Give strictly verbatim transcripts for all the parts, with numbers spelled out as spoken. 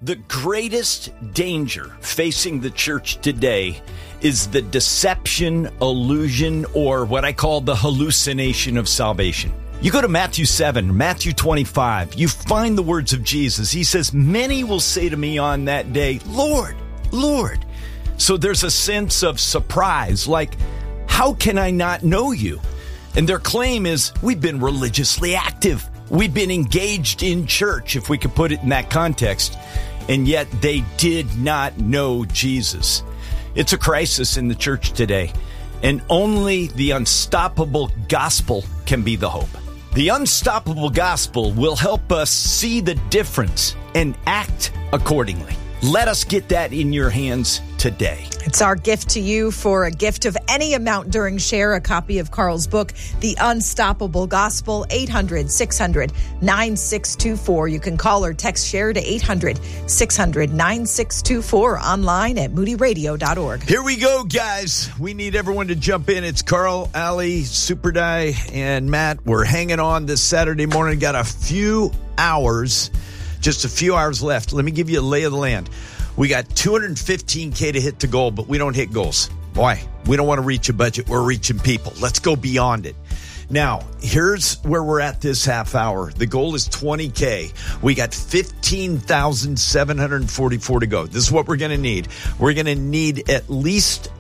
The greatest danger facing the church today is the deception, illusion, or what I call the hallucination of salvation. You go to Matthew seven, Matthew twenty-five, you find the words of Jesus. He says, many will say to me on that day, Lord, Lord. So there's a sense of surprise, like, how can I not know you? And their claim is, we've been religiously active. We've been engaged in church, if we could put it in that context. And yet they did not know Jesus. It's a crisis in the church today. And only the unstoppable gospel can be the hope. The unstoppable gospel will help us see the difference and act accordingly. Let us get that in your hands today. It's our gift to you for a gift of any amount during Share, a copy of Carl's book, The Unstoppable Gospel, eight hundred, six hundred, nine six two four. You can call or text Share to eight hundred, six hundred, nine six two four, online at moody radio dot org. Here we go, guys. We need everyone to jump in. It's Carl, Ali, Super Die, and Matt. We're hanging on this Saturday morning. Got a few hours. Just a few hours left. Let me give you a lay of the land. We got two hundred fifteen K to hit the goal, but we don't hit goals. Why? We don't want to reach a budget. We're reaching people. Let's go beyond it. Now, here's where we're at this half hour. The goal is twenty K. We got fifteen thousand seven hundred forty-four to go. This is what we're going to need. We're going to need at least,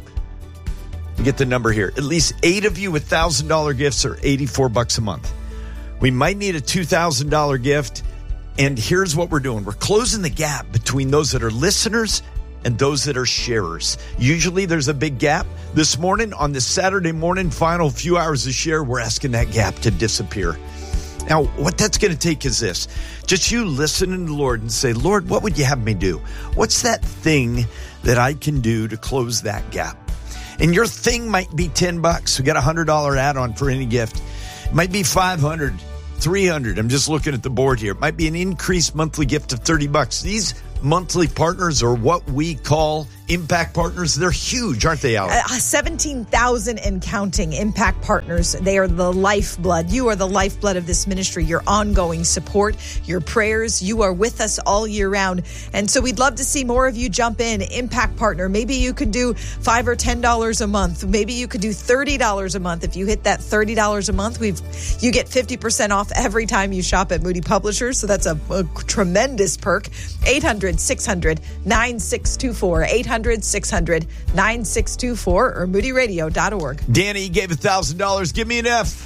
get the number here, at least eight of you with one thousand dollars gifts or eighty-four bucks a month. We might need a two thousand dollars gift. And here's what we're doing. We're closing the gap between those that are listeners and those that are sharers. Usually there's a big gap. This morning, on this Saturday morning, final few hours of Share, we're asking that gap to disappear. Now, what that's going to take is this. Just you listening to the Lord and say, Lord, what would you have me do? What's that thing that I can do to close that gap? And your thing might be ten bucks. We got a one hundred dollars add-on for any gift. It might be five hundred dollars. three hundred. I'm just looking at the board here. It might be an increased monthly gift of thirty bucks. These monthly partners are what we call impact partners. They're huge, aren't they, Alex? Uh, seventeen thousand and counting impact partners. They are the lifeblood. You are the lifeblood of this ministry, your ongoing support, your prayers. You are with us all year round. And so we'd love to see more of you jump in. Impact partner. Maybe you could do five dollars or ten dollars a month. Maybe you could do thirty dollars a month. If you hit that thirty dollars a month, we've you get fifty percent off every time you shop at Moody Publishers. So that's a, a tremendous perk. eight hundred, six hundred, nine six two four. eight hundred, six hundred, nine six two four or moody radio dot org. Danny gave one thousand dollars. Give me an F.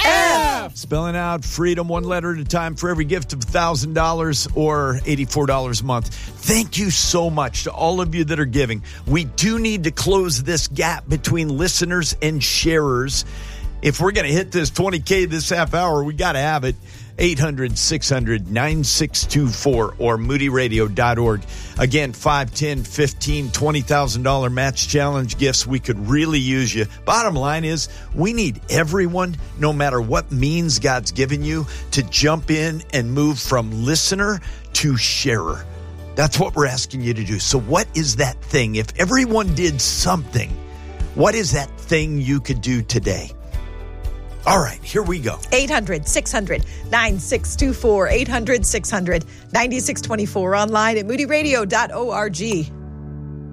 F. Spelling out freedom one letter at a time for every gift of one thousand dollars or eighty-four dollars a month. Thank you so much to all of you that are giving. We do need to close this gap between listeners and sharers. If we're going to hit this twenty K this half hour, we got to have it. eight hundred, six hundred, nine six two four or moody radio dot org. Again, five, ten, fifteen, twenty thousand dollars match challenge gifts. We could really use you. Bottom line is we need everyone, no matter what means God's given you, to jump in and move from listener to sharer. That's what we're asking you to do. So what is that thing? If everyone did something, what is that thing you could do today? All right, here we go. eight hundred, six hundred, nine six two four. eight hundred, six hundred, nine six two four. Online at moody radio dot org.